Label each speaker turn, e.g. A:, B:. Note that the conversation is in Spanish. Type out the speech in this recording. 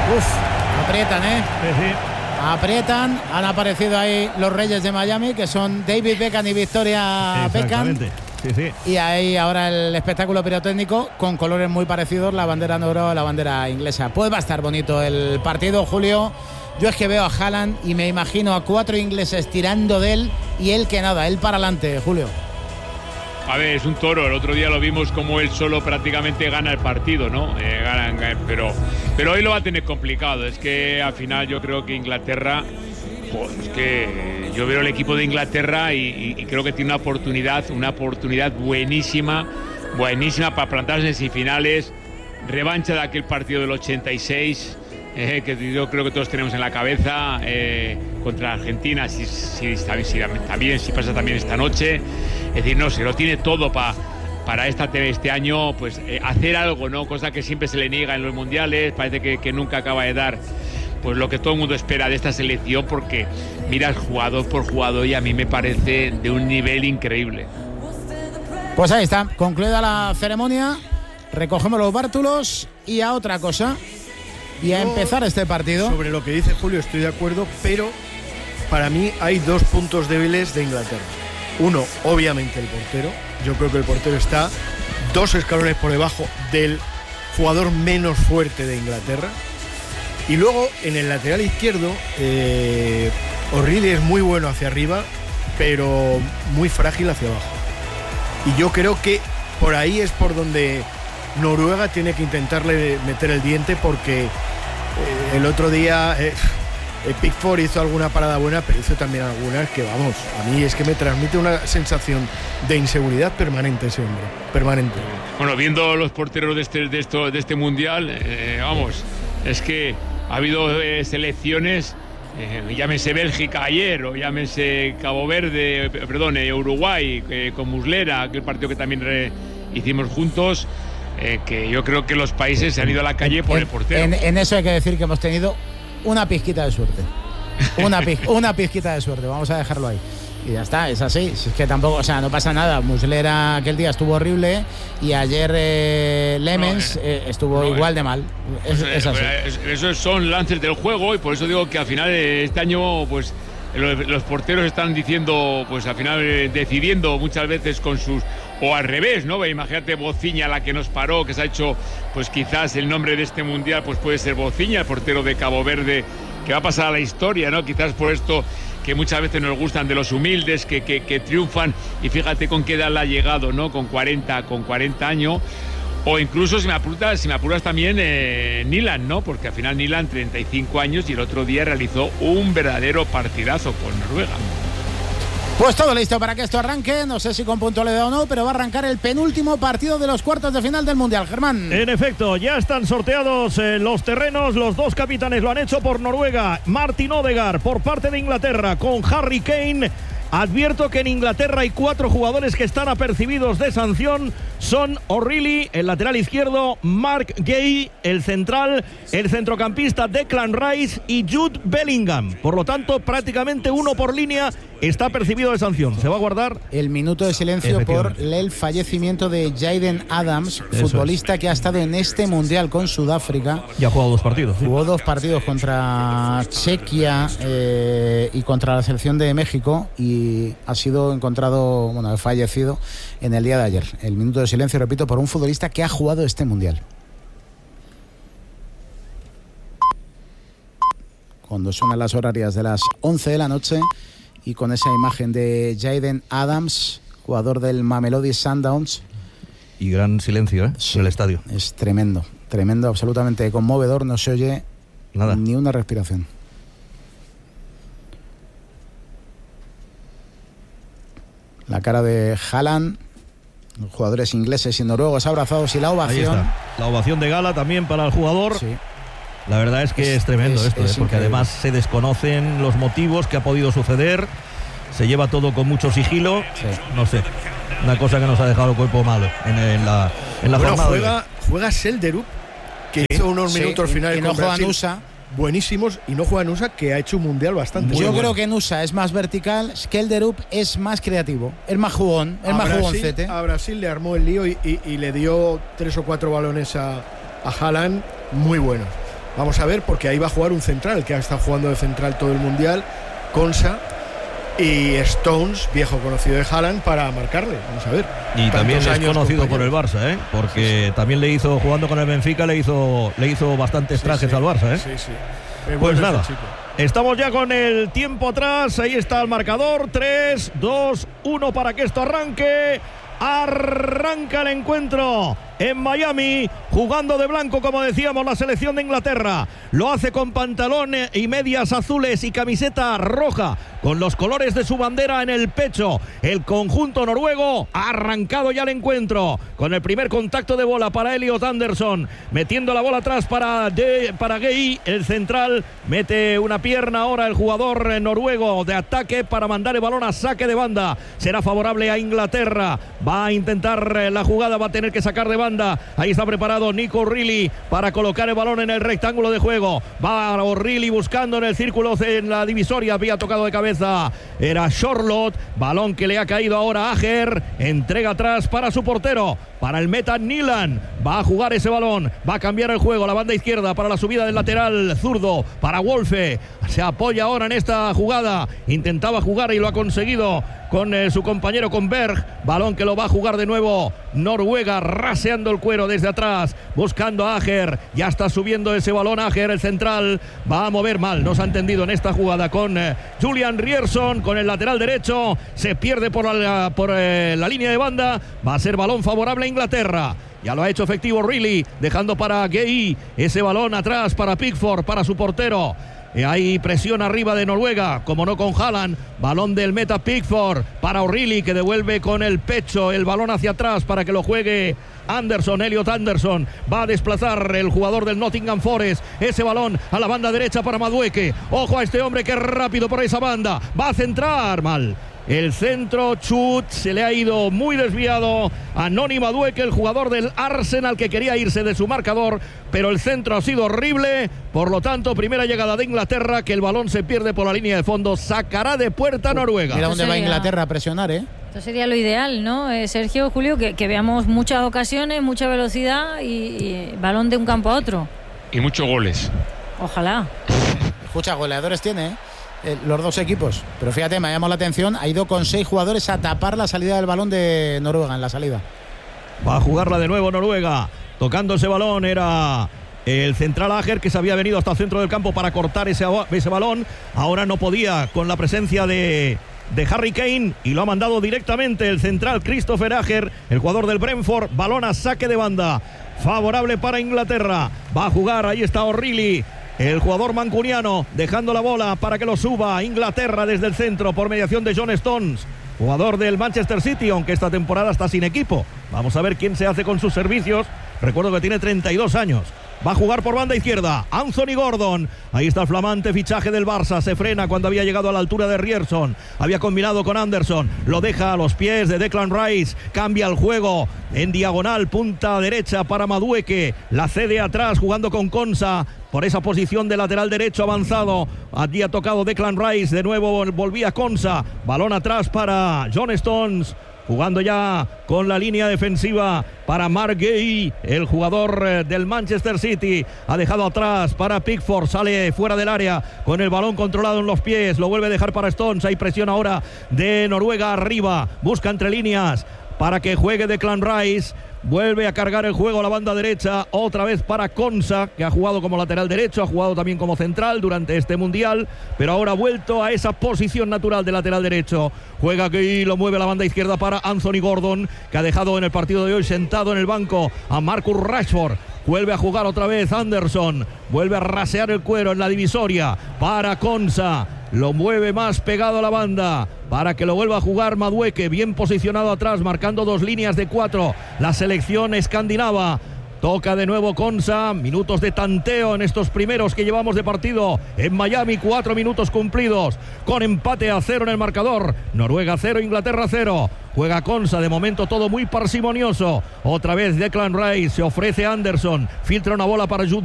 A: Aprietan,
B: Sí.
A: Aprietan. Han aparecido ahí los Reyes de Miami, que son David Beckham y Victoria Beckham.
B: Sí.
A: Y ahí ahora el espectáculo pirotécnico con colores muy parecidos, la bandera negra, la bandera inglesa. Pues va a estar bonito el partido, Julio. Yo es que veo a Haaland y me imagino a 4 ingleses tirando de él y él que nada, él para adelante, Julio.
C: A ver, es un toro. El otro día lo vimos como él solo prácticamente gana el partido, ¿no? Pero hoy lo va a tener complicado. Es que al final yo creo que Inglaterra, pues es que yo veo el equipo de Inglaterra y creo que tiene una oportunidad buenísima para plantarse en semifinales. Revancha de aquel partido del 86. Que yo creo que todos tenemos en la cabeza contra Argentina, si pasa también esta noche. Es decir, no, se lo tiene todo para este año, pues hacer algo, ¿no? Cosa que siempre se le niega en los mundiales, parece que nunca acaba de dar pues lo que todo el mundo espera de esta selección, porque miras jugador por jugador y a mí me parece de un nivel increíble.
A: Pues ahí está, concluida la ceremonia, recogemos los bártulos y a otra cosa. Y a empezar este partido.
D: Sobre lo que dice Julio estoy de acuerdo, pero para mí hay 2 puntos débiles de Inglaterra. Uno, obviamente el portero. Yo creo que el portero está 2 escalones por debajo del jugador menos fuerte de Inglaterra. Y luego en el lateral izquierdo, O'Reilly es muy bueno hacia arriba, pero muy frágil hacia abajo. Y yo creo que por ahí es por donde Noruega tiene que intentarle meter el diente, porque el otro día Pickford hizo alguna parada buena, pero hizo también algunas que, vamos, a mí es que me transmite una sensación de inseguridad permanente ese hombre, permanente.
C: Bueno, viendo los porteros de este mundial, vamos, es que ha habido selecciones, llámese Bélgica ayer o llámese Uruguay con Muslera, aquel partido que también hicimos juntos. Que yo creo que los países se han ido a la calle por el portero.
A: En eso hay que decir que hemos tenido una pizquita de suerte. Una pizquita de suerte, vamos a dejarlo ahí. Y ya está, es así. Es que tampoco, o sea, no pasa nada. Muslera aquel día estuvo horrible y ayer Lemens estuvo igual de mal. Es así.
C: Esos son lances del juego y por eso digo que al final este año, pues los porteros están diciendo, pues al final decidiendo muchas veces con sus. O al revés, ¿no? Imagínate Bociña, la que nos paró, que se ha hecho, pues quizás el nombre de este mundial, pues puede ser Bociña, el portero de Cabo Verde, que va a pasar a la historia, ¿no? Quizás por esto que muchas veces nos gustan de los humildes, que triunfan, y fíjate con qué edad le ha llegado, ¿no? Con 40 años. O incluso, si me apuras también Nyland, ¿no? Porque al final Nyland 35 años y el otro día realizó un verdadero partidazo con Noruega.
A: Pues todo listo para que esto arranque, no sé si con puntualidad o no, pero va a arrancar el penúltimo partido de los cuartos de final del Mundial, Germán.
B: En efecto, ya están sorteados los terrenos, los 2 capitanes lo han hecho por Noruega, Martin Odegaard por parte de Inglaterra con Harry Kane. Advierto que en Inglaterra hay 4 jugadores que están apercibidos de sanción. Son O'Reilly, el lateral izquierdo, Mark Gay, el central, el centrocampista Declan Rice y Jude Bellingham. Por lo tanto, prácticamente 1 por línea está apercibido de sanción. Se va a guardar
A: el minuto de silencio por el fallecimiento de Jayden Adams, futbolista que ha estado en este Mundial con Sudáfrica.
B: Y ha jugado 2 partidos.
A: Jugó 2 partidos contra Chequia y contra la selección de México y ha sido encontrado, fallecido en el día de ayer. El minuto de silencio, repito, por un futbolista que ha jugado este Mundial. Cuando suenan las horarias de las 11 de la noche y con esa imagen de Jayden Adams, jugador del Mamelodi Sundowns.
B: Y gran silencio,
A: sí,
B: en el estadio.
A: Es tremendo, absolutamente conmovedor, no se oye nada, ni una respiración. La cara de Haaland, los jugadores ingleses y noruegos abrazados y la ovación.
B: Ahí está. La ovación de gala también para el jugador.
A: Sí.
B: La verdad es que es tremendo esto, porque increíble. Además se desconocen los motivos que ha podido suceder. Se lleva todo con mucho sigilo.
A: Sí.
B: No sé, una cosa que nos ha dejado el cuerpo malo en la jornada.
D: Juega Selderup, que hizo unos minutos finales
A: y no
D: con
A: juega
D: Brasil.
A: Nusa.
D: Buenísimos, y no juega Nusa, que ha hecho un mundial bastante
A: Yo
D: bueno.
A: creo que Nusa es más vertical, Skelderup es más creativo, es más jugón, es más jugoncete.
D: A Brasil le armó el lío y le dio 3 o 4 balones a Haaland muy buenos. Vamos a ver, porque ahí va a jugar un central, que ha estado jugando de central todo el Mundial, Konsa y Stones, viejo conocido de Haaland, para marcarle. Vamos a ver.
B: Y también es conocido por el Barça, porque también le hizo, jugando con el Benfica, le hizo bastantes trajes al Barça.
D: Sí.
B: Pues nada, estamos ya con el tiempo atrás. Ahí está el marcador. 3, 2, 1 para que esto arranque. Arranca el encuentro en Miami, jugando de blanco, como decíamos, la selección de Inglaterra. Lo hace con pantalón y medias azules y camiseta roja, con los colores de su bandera en el pecho. El conjunto noruego ha arrancado ya el encuentro, con el primer contacto de bola para Elliot Anderson, metiendo la bola atrás para Gueye, el central. Mete una pierna ahora el jugador noruego de ataque para mandar el balón a saque de banda. Será favorable a Inglaterra. Va a intentar la jugada, va a tener que sacar de banda. Ahí está preparado Nico O'Reilly para colocar el balón en el rectángulo de juego. Va O'Reilly buscando en el círculo, en la divisoria. Había tocado de cabeza, era Charlotte. Balón que le ha caído ahora a Ajer. Entrega atrás para su portero, para el meta Nilan. Va a jugar ese balón, va a cambiar el juego. La banda izquierda para la subida del lateral zurdo para Wolfe. Se apoya ahora en esta jugada. Intentaba jugar y lo ha conseguido con su compañero, con Berg. Balón que lo va a jugar de nuevo Noruega, raseando el cuero desde atrás, buscando a Ajer. Ya está subiendo ese balón Ajer, el central. Va a mover mal, no se ha entendido en esta jugada con Julian Ryerson, con el lateral derecho. Se pierde por la línea de banda. Va a ser balón favorable a Inglaterra. Ya lo ha hecho efectivo O'Reilly, dejando para Gueye ese balón atrás para Pickford, para su portero. Hay presión arriba de Noruega, como no con Haaland. Balón del meta Pickford para O'Reilly, que devuelve con el pecho el balón hacia atrás para que lo juegue Anderson. Elliot Anderson va a desplazar el jugador del Nottingham Forest ese balón a la banda derecha para Madueke. Ojo a este hombre que es rápido por esa banda, va a centrar mal. El centro, chut, se le ha ido muy desviado a Noni Madueke, el jugador del Arsenal, que quería irse de su marcador, pero el centro ha sido horrible. Por lo tanto, primera llegada de Inglaterra, que el balón se pierde por la línea de fondo. Sacará de puerta Noruega.
A: Mira dónde va Inglaterra a presionar,
E: Esto sería lo ideal, ¿no? Sergio, Julio, que veamos muchas ocasiones, mucha velocidad y balón de un campo a otro.
C: Y muchos goles.
E: Ojalá.
A: Escucha, goleadores tiene, los dos equipos, pero fíjate, me ha llamado la atención, ha ido con 6 jugadores a tapar la salida del balón de Noruega en la salida.
B: Va a jugarla de nuevo Noruega, tocando ese balón era el central Ajer, que se había venido hasta el centro del campo para cortar ese balón. Ahora no podía con la presencia de Harry Kane y lo ha mandado directamente el central Christopher Ajer, el jugador del Brentford. Balón a saque de banda, favorable para Inglaterra. Va a jugar, ahí está O'Reilly, el jugador mancuniano, dejando la bola para que lo suba Inglaterra desde el centro por mediación de John Stones, jugador del Manchester City, aunque esta temporada está sin equipo. Vamos a ver quién se hace con sus servicios. Recuerdo que tiene 32 años. Va a jugar por banda izquierda Anthony Gordon. Ahí está el flamante fichaje del Barça. Se frena cuando había llegado a la altura de Ryerson. Había combinado con Anderson. Lo deja a los pies de Declan Rice. Cambia el juego en diagonal, punta derecha para Madueke. La cede atrás jugando con Konsa por esa posición de lateral derecho avanzado. Allí ha tocado Declan Rice. De nuevo volvía Konsa. Balón atrás para John Stones, jugando ya con la línea defensiva para Mark Gueye, el jugador del Manchester City. Ha dejado atrás para Pickford, sale fuera del área con el balón controlado en los pies, lo vuelve a dejar para Stones. Hay presión ahora de Noruega arriba, busca entre líneas para que juegue Declan Rice. Vuelve a cargar el juego a la banda derecha, otra vez para Konsa, que ha jugado como lateral derecho, ha jugado también como central durante este mundial, pero ahora ha vuelto a esa posición natural de lateral derecho. Juega aquí, lo mueve a la banda izquierda para Anthony Gordon, que ha dejado en el partido de hoy sentado en el banco a Marcus Rashford. Vuelve a jugar otra vez Anderson, vuelve a rasear el cuero en la divisoria para Konsa. Lo mueve más pegado a la banda para que lo vuelva a jugar Madueke, bien posicionado atrás, marcando 2 líneas de 4 la selección escandinava. Toca de nuevo Konsa, minutos de tanteo en estos primeros que llevamos de partido en Miami, 4 minutos cumplidos, con empate a 0 en el marcador. Noruega 0, Inglaterra 0. Juega Konsa, de momento todo muy parsimonioso. Otra vez Declan Rice, se ofrece Anderson, filtra una bola para Jude